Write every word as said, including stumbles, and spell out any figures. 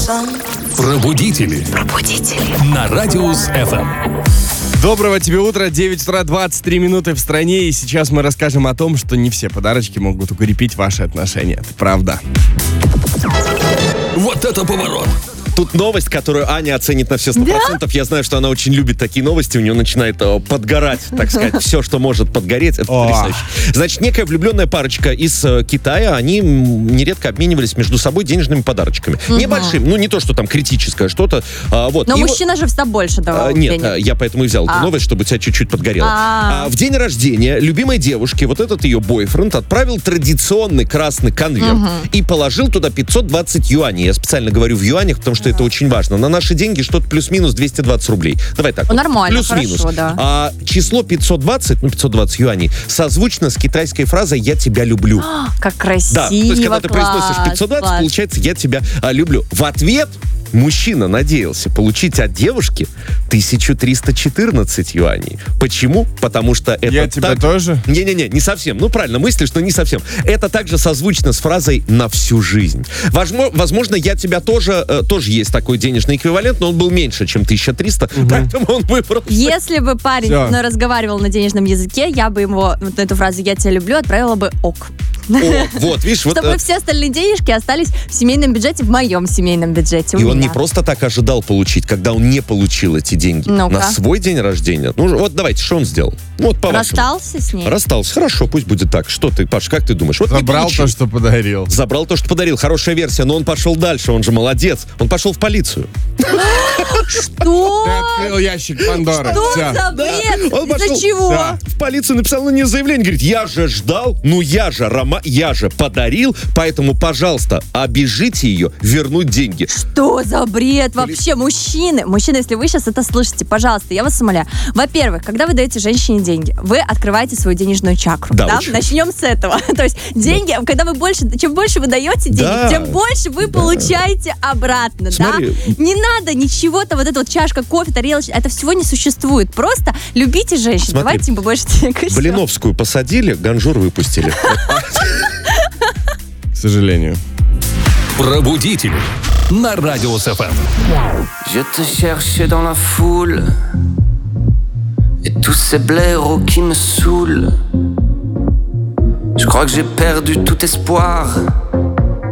Пробудители. Пробудители. На Радиус эф эм. Доброго тебе утра, девять утра двадцать три минуты в стране, и сейчас мы расскажем о том, что не все подарочки могут укрепить ваши отношения. Это правда. Вот это поворот! Тут новость, которую Аня оценит на все сто процентов. Да? Я знаю, что она очень любит такие новости. У нее начинает э, подгорать, так сказать, все, что может подгореть. Это потрясающе. Значит, некая влюбленная парочка из э, Китая, они нередко обменивались между собой денежными подарочками. Угу. Небольшим, ну не то, что там критическое что-то. А, вот. Но и мужчина вот, же всегда больше давал. А, нет, денег. Я поэтому и взял а. эту новость, чтобы тебя чуть-чуть подгорело. А, в день рождения любимой девушки, вот этот ее бойфренд, отправил традиционный красный конверт угу. и положил туда пятьсот двадцать юаней. Я специально говорю в юанях, потому что это очень важно. На наши деньги что-то плюс-минус двести двадцать рублей. Давай так. Ну, нормально, плюс-минус. хорошо, да. А число пятьсот двадцать, ну, пятьсот двадцать юаней, созвучно с китайской фразой «я тебя люблю». А, как красиво, да, то есть, когда ты класс, произносишь пятьсот двадцать, класс. получается «я тебя а, люблю». В ответ мужчина надеялся получить от девушки тысяча триста четырнадцать юаней. Почему? Потому что это Я тебя так... тоже? Не-не-не, не совсем. Ну, правильно мыслишь, но не совсем. Это также созвучно с фразой «на всю жизнь». Возможно, «я тебя тоже», э, тоже есть такой денежный эквивалент, но он был меньше, чем тысяча триста, угу. поэтому он выбрал. Если бы парень Все. разговаривал на денежном языке, я бы ему вот эту фразу «я тебя люблю» отправила бы «ок». О, вот, видишь, Чтобы вот, все остальные денежки остались в семейном бюджете, в моем семейном бюджете. И он не просто так ожидал получить, когда он не получил эти деньги Ну-ка. на свой день рождения. Ну, вот давайте, что он сделал? Вот по Расстался с ней? Расстался. Хорошо, пусть будет так. Что ты, Паш, как ты думаешь? Вот Забрал то, что подарил. Забрал то, что подарил. Хорошая версия, но он пошел дальше, он же молодец. Он пошел в полицию. Что? Ты открыл ящик Пандоры. Что Все. за бред? Он Из-за пошел, чего? да, в полицию написал на нее заявление. Говорит, я же ждал, ну я же, Рома, я же подарил, поэтому, пожалуйста, обижите ее, вернуть деньги. Что за бред вообще? Мужчины, мужчины, если вы сейчас это слышите, пожалуйста, я вас умоляю. Во-первых, когда вы даете женщине деньги, вы открываете свою денежную чакру. Да, Да? очень. Начнем с этого. То есть деньги, когда вы больше, чем больше вы даете денег, Да. тем больше вы Да. получаете обратно. Смотри. Да? Не надо ничего-то, вот эта вот чашка кофе, тарелочка, это всего не существует. Просто любите женщин, Смотри. давайте им побольше денег. и всё. Блиновскую посадили, Ганжур выпустили. К сожалению. Пробудители. На Радиус эф эм. Je te cherchais dans la foule et tous ces blaireaux qui me saoulent. Je crois que j'ai perdu tout espoir.